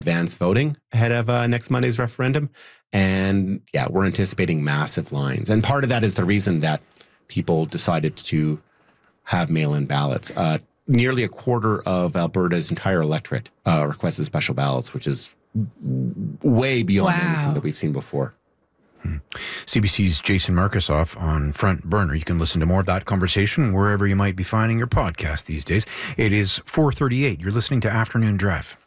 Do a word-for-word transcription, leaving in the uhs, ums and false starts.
advance voting ahead of uh, next Monday's referendum. And yeah, we're anticipating massive lines. And part of that is the reason that people decided to have mail-in ballots. Uh, nearly a quarter of Alberta's entire electorate uh, requested special ballots, which is way beyond Wow. anything that we've seen before. Hmm. C B C's Jason Markusoff on Front Burner. You can listen to more of that conversation wherever you might be finding your podcast these days. It is four thirty-eight. You're listening to Afternoon Drive.